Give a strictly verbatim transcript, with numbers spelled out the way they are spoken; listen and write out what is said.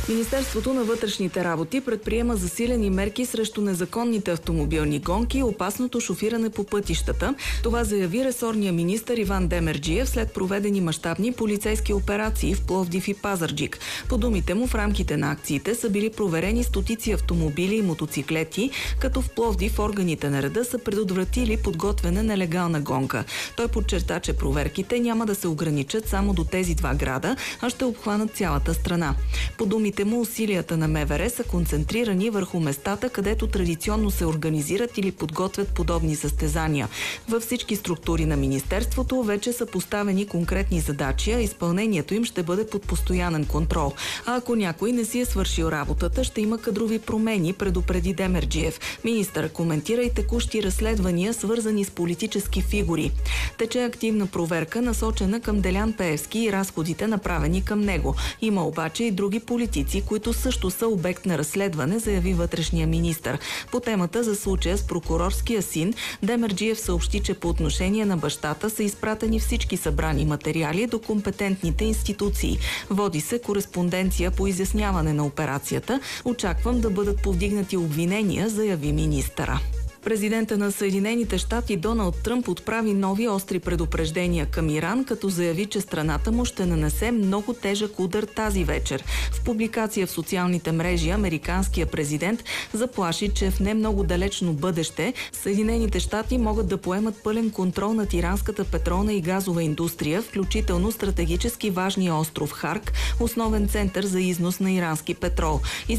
Министерството на вътрешните работи предприема засилени мерки срещу незаконните автомобилни гонки и опасното шофиране по пътищата. Това заяви ресорния министър Иван Демерджиев след проведени мащабни полицейски операции в Пловдив и Пазарджик. По думите му, в рамките на акциите са били проверени стотици автомобили и мотоциклети, като в Пловдив органите на реда са предотвратили подготвена нелегална гонка. Той подчерта, че проверките няма да се ограничат само до тези два града, а ще обхванат цялата страна. По думите му, усилията на МВР са концентрирани върху местата, където традиционно се организират или подготвят подобни състезания. Във всички структури на Министерството вече са поставени конкретни задачи, а изпълнението им ще бъде под постоянен контрол. А ако някой не си е свършил работата, ще има кадрови промени, предупреди Демерджиев. Министър коментира и текущи разследвания, свързани с политически фигури. Тече активна проверка, насочена към Делян Пеевски и разходите, направени към него. Има обаче и други политици, които също са обект на разследване, заяви вътрешния министър. По темата за случая с прокурорския син, Демерджиев съобщи, че по отношение на бащата са изпратени всички събрани материали до компетентните институции. Води се кореспонденция по изясняване на операцията. Очаквам да бъдат повдигнати обвинения, заяви министъра. Президента на Съединените щати Доналд Тръмп отправи нови остри предупреждения към Иран, като заяви, че страната му ще нанесе много тежък удар тази вечер. В публикация в социалните мрежи американският президент заплаши, че в не много далечно бъдеще Съединените щати могат да поемат пълен контрол над иранската петролна и газова индустрия, включително стратегически важния остров Харк, основен център за износ на ирански петрол.